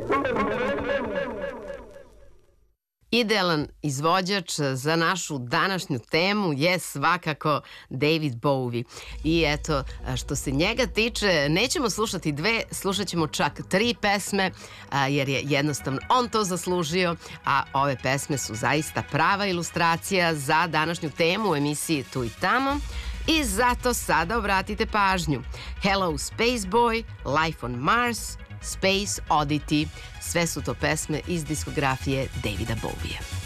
Idealan izvođač za našu današnju temu je svakako David Bowie. I eto, što se njega tiče, nećemo slušati dve, slušat ćemo čak 3 pesme, jer je jednostavno on to zaslužio, a ove pesme su zaista prava ilustracija za današnju temu u emisiji Tu i tamo. I zato sada obratite pažnju. Hello Space Boy, Life on Mars, Space Oddity, sve su to pesme iz diskografije Davida Bowie.